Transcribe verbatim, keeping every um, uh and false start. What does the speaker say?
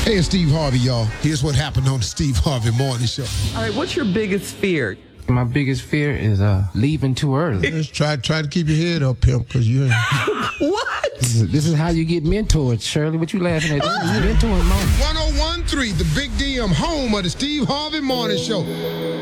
Hey, it's Steve Harvey, y'all. Here's what happened on the Steve Harvey Morning Show. All right, what's your biggest fear? My biggest fear is uh, leaving too early. Just try, try to keep your head up, pimp, because you ain't. What? This is, this is how you get mentored, Shirley. What you laughing at? This is mentoring moment. one oh one point three, the Big D M, home of the Steve Harvey Morning Show.